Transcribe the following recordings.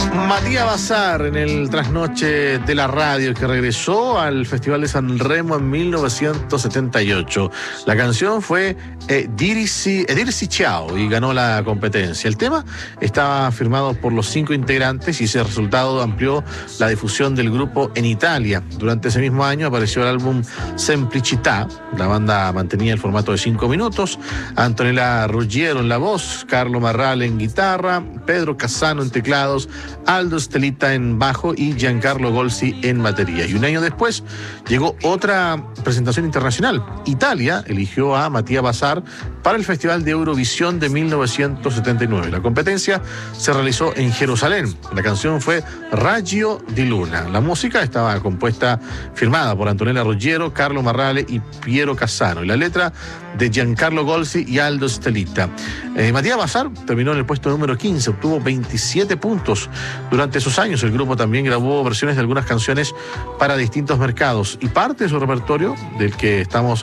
Matías Bazar en el trasnoche de la radio, que regresó al Festival de San Remo en 1978. La canción fue Dirisi Ciao y ganó la competencia. El tema estaba firmado por los 5 integrantes y ese resultado amplió la difusión del grupo en Italia. Durante ese mismo año apareció el álbum Semplicità. La banda mantenía el formato de 5 minutos. Antonella Ruggiero en la voz, Carlo Marrale en guitarra, Pedro Cassano en teclados, Aldo Stelita en bajo y Giancarlo Golsi en batería. Y un año después llegó otra presentación internacional. Italia eligió a Matías Bazar para el Festival de Eurovisión de 1979. La competencia se realizó en Jerusalén. La canción fue Raggio di Luna. La música estaba firmada por Antonella Ruggiero, Carlo Marrale y Piero Cassano. Y la letra de Giancarlo Golsi y Aldo Stelita. Matías Bazar terminó en el puesto número 15, obtuvo 27 puntos. Durante esos años el grupo también grabó versiones de algunas canciones para distintos mercados y parte de su repertorio del que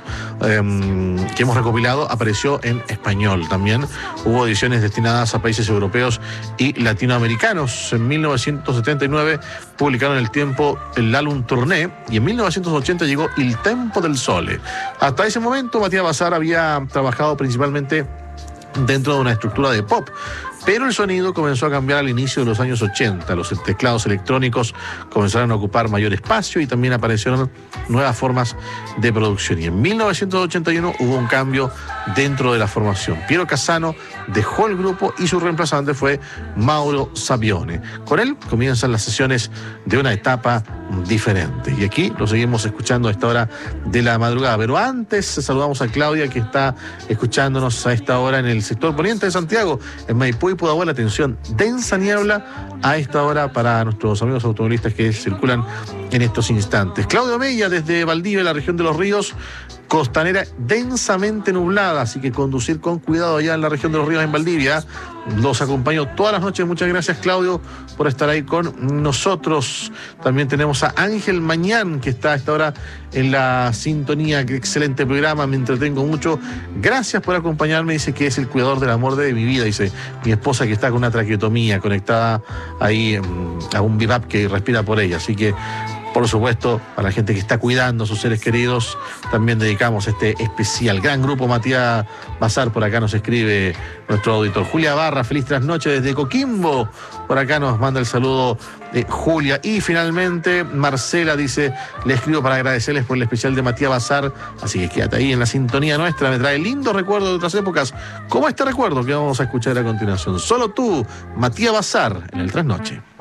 hemos recopilado apareció en español. También hubo ediciones destinadas a países europeos y latinoamericanos. En 1979 publicaron El Tiempo el álbum Tourné y en 1980 llegó Il Tempo del Sole. Hasta ese momento Matías Bazar había trabajado principalmente dentro de una estructura de pop, pero el sonido comenzó a cambiar al inicio de los años 80. Los teclados electrónicos comenzaron a ocupar mayor espacio y también aparecieron nuevas formas de producción. Y en 1981 hubo un cambio dentro de la formación. Piero Cassano dejó el grupo y su reemplazante fue Mauro Savione. Con él comienzan las sesiones de una etapa diferente. Y aquí lo seguimos escuchando a esta hora de la madrugada. Pero antes saludamos a Claudia, que está escuchándonos a esta hora en el sector poniente de Santiago, en Maipú y Pudahuel. Atención, densa niebla a esta hora para nuestros amigos automovilistas que circulan en estos instantes. Claudio Mella desde Valdivia, la región de Los Ríos, costanera densamente nublada, así que conducir con cuidado allá en la región de Los Ríos, en Valdivia. Los acompaño todas las noches. Muchas gracias, Claudio, por estar ahí con nosotros. También tenemos a Ángel Mañán, que está a esta hora en la sintonía. Qué excelente programa, me entretengo mucho. Gracias por acompañarme. Dice que es el cuidador del amor de mi vida. Dice mi esposa, que está con una traqueotomía conectada ahí a un BiPAP que respira por ella. Así que, por supuesto, a la gente que está cuidando a sus seres queridos, también dedicamos este especial. Gran grupo Matías Bazar, por acá nos escribe nuestro auditor. Julia Barra, feliz trasnoche desde Coquimbo. Por acá nos manda el saludo Julia. Y finalmente Marcela dice, le escribo para agradecerles por el especial de Matías Bazar, así que quédate ahí en la sintonía nuestra. Me trae lindos recuerdos de otras épocas, como este recuerdo que vamos a escuchar a continuación. Solo tú, Matías Bazar, en el trasnoche.